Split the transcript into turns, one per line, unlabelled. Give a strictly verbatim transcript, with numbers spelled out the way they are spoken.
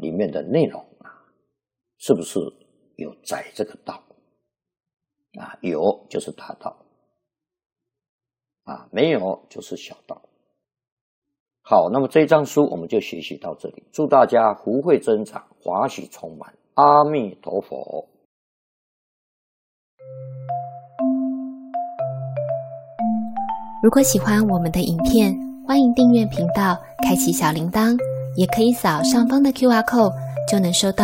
里面的内容啊，是不是有载这个道啊？有就是大道啊，没有就是小道。好，那么这一章书我们就学习到这里，祝大家福慧增长，华喜充满，阿弥陀佛。
如果喜欢我们的影片，欢迎订阅频道，开启小铃铛，也可以扫上方的 Q R code，就能收到